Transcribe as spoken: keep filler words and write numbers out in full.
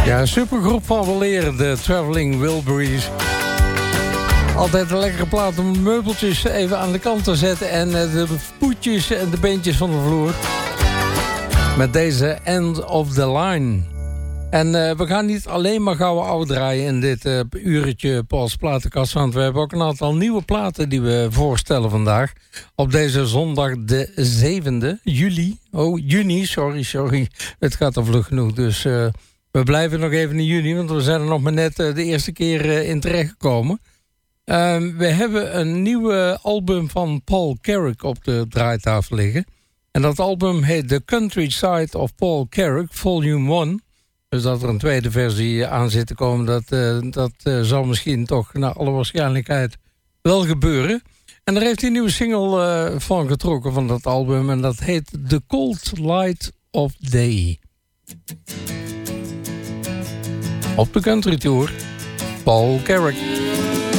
Ja, een supergroep van weleer, de Traveling Wilburys. Altijd een lekkere plaat om meubeltjes even aan de kant te zetten en de voetjes en de beentjes van de vloer. Met deze End of the Line. En uh, we gaan niet alleen maar gouden oude draaien in dit uh, uurtje Pauls Platenkast, want we hebben ook een aantal nieuwe platen die we voorstellen vandaag. Op deze zondag de zevende juli. Oh, juni, sorry, sorry. Het gaat al vlug genoeg, dus uh, we blijven nog even in juni, want we zijn er nog maar net uh, de eerste keer uh, in terechtgekomen. Uh, we hebben een nieuwe album van Paul Carrack op de draaitafel liggen. En dat album heet The Countryside of Paul Carrack, Volume one. Dus dat er een tweede versie aan zit te komen, dat, uh, dat uh, zal misschien toch naar alle waarschijnlijkheid wel gebeuren. En daar heeft hij een nieuwe single uh, van getrokken van dat album. En dat heet The Cold Light of Day. Op de Country Tour, Paul Carrack.